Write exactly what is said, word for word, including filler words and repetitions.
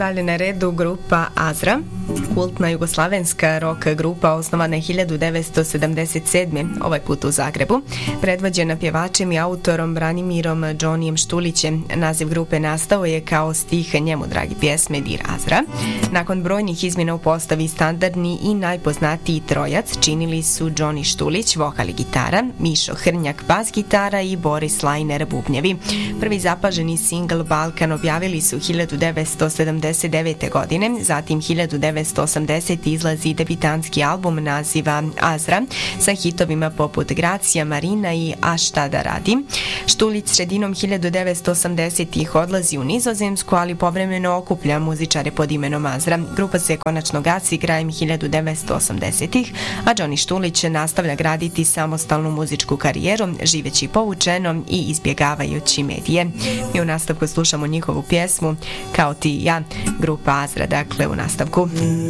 dalje na redu grupa Azra, kultna jugoslavenska rock grupa osnovana hiljadu devetsto sedamdeset sedme. ovaj put u Zagrebu, predvođena pjevačem i autorom Branimirom Džonijem Štulićem. Naziv grupe nastao je kao stih njemu dragi pjesme Dir Azra. Nakon brojnih izmjena u postavi, standardni i najpoznatiji trojac činili su Džoni Štulić, vokal i gitara, Mišo Hrnjak, bas gitara i Boris Lajner, bubnjevi. Prvi zapaženi singl Balkan objavili su hiljadu devetsto sedamdeset devete. godine, zatim hiljadu devetsto osamdesete. izlazi debitanski album naziva Azra sa hitovima poput Gracija, Marina i A šta da radim. Štulić sredinom hiljadu devetsto osamdesetih. odlazi u Nizozemsku, ali povremeno okuplja muzičare pod imenom Azra. Grupa se konačno gasi krajem hiljadu devetsto osamdesetih. a Džoni Štulić nastavlja graditi samostalnu muzičku karijeru, živeći povučeno i izbjegavajući medije. Mi u nastavku slušamo njihovu pjesmu Kao ti i ja, grupa Azra, dakle u nastavku.